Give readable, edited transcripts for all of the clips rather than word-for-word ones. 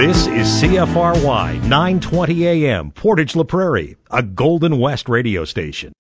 This is CFRY 920 AM, Portage La Prairie, a Golden West radio station.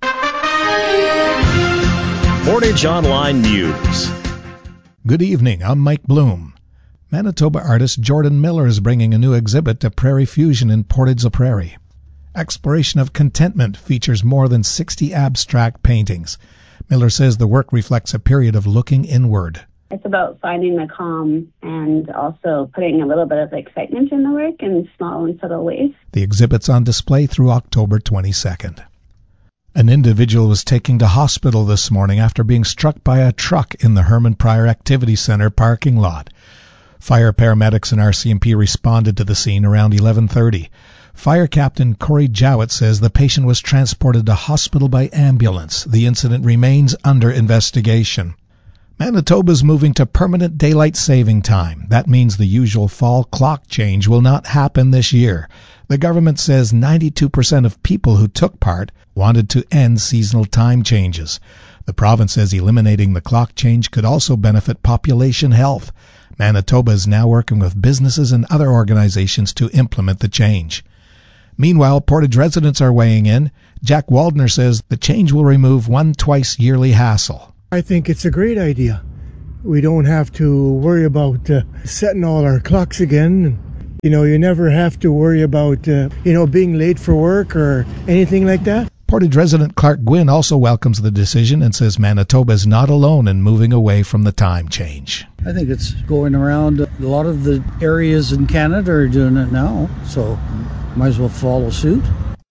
Portage Online News. Good evening, I'm Mike Bloom. Manitoba artist Jordan Miller is bringing a new exhibit to Prairie Fusion in Portage La Prairie. Exploration of Contentment features more than 60 abstract paintings. Miller says the work reflects a period of looking inward. It's about finding the calm and also putting a little bit of excitement in the work in small and subtle ways. The exhibit's on display through October 22nd. An individual was taken to hospital this morning after being struck by a truck in the Herman Pryor Activity Center parking lot. Fire paramedics and RCMP responded to the scene around 11:30. Fire Captain Corey Jowett says the patient was transported to hospital by ambulance. The incident remains under investigation. Manitoba is moving to permanent daylight saving time. That means the usual fall clock change will not happen this year. The government says 92% of people who took part wanted to end seasonal time changes. The province says eliminating the clock change could also benefit population health. Manitoba is now working with businesses and other organizations to implement the change. Meanwhile, Portage residents are weighing in. Jack Waldner says the change will remove one twice-yearly hassle. I think it's a great idea. We don't have to worry about setting all our clocks again. You never have to worry about, being late for work or anything like that. Portage resident Clark Gwynn also welcomes the decision and says Manitoba is not alone in moving away from the time change. I think it's going around. A lot of the areas in Canada are doing it now, so might as well follow suit.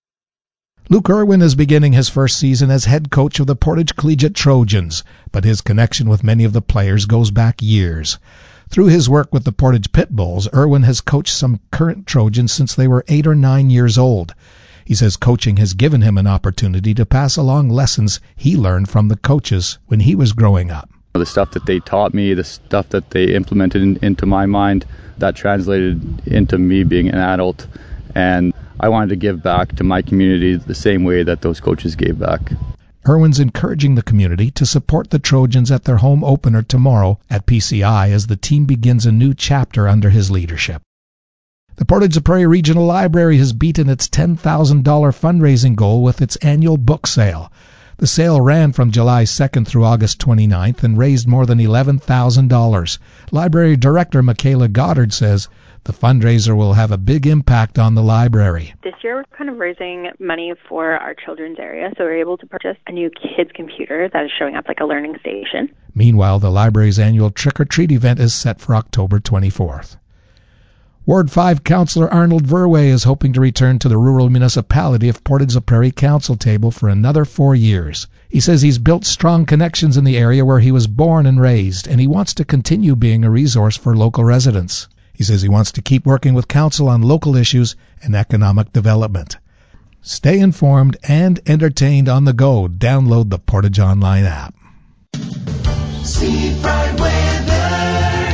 Luke Irwin is beginning his first season as head coach of the Portage Collegiate Trojans, but his connection with many of the players goes back years. Through his work with the Portage Pitbulls, Irwin has coached some current Trojans since they were 8 or 9 years old. He says coaching has given him an opportunity to pass along lessons he learned from the coaches when he was growing up. The stuff that they taught me, the stuff that they implemented into my mind, that translated into me being an adult. And I wanted to give back to my community the same way that those coaches gave back. Irwin's encouraging the community to support the Trojans at their home opener tomorrow at PCI as the team begins a new chapter under his leadership. The Portage La Prairie Regional Library has beaten its $10,000 fundraising goal with its annual book sale. The sale ran from July 2nd through August 29th and raised more than $11,000. Library Director Michaela Goddard says the fundraiser will have a big impact on the library. This year we're kind of raising money for our children's area, so we're able to purchase a new kids computer that is showing up like a learning station. Meanwhile, the library's annual trick-or-treat event is set for October 24th. Ward 5 Councillor Arnold Verwey is hoping to return to the rural municipality of Portage La Prairie Council table for another 4 years. He says he's built strong connections in the area where he was born and raised, and he wants to continue being a resource for local residents. He says he wants to keep working with council on local issues and economic development. Stay informed and entertained on the go. Download the Portage Online app. Seafront weather.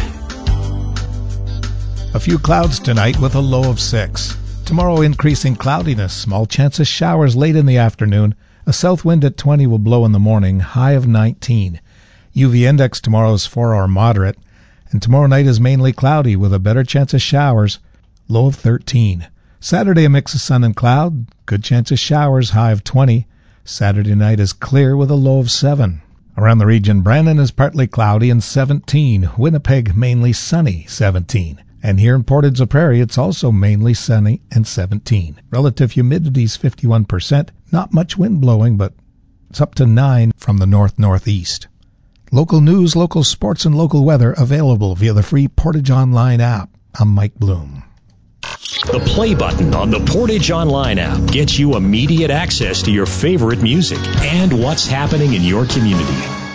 A few clouds tonight with a low of 6. Tomorrow increasing cloudiness, small chance of showers late in the afternoon. A south wind at 20 will blow in the morning, high of 19. UV index tomorrow is 4 or moderate. And tomorrow night is mainly cloudy with a better chance of showers, low of 13. Saturday a mix of sun and cloud, good chance of showers, high of 20. Saturday night is clear with a low of 7. Around the region, Brandon is partly cloudy and 17. Winnipeg mainly sunny, 17. And here in Portage La Prairie, it's also mainly sunny and 17. Relative humidity is 51%. Not much wind blowing, but it's up to 9 from the north-northeast. Local news, local sports, and local weather available via the free Portage Online app. I'm Mike Bloom. The play button on the Portage Online app gets you immediate access to your favorite music and what's happening in your community.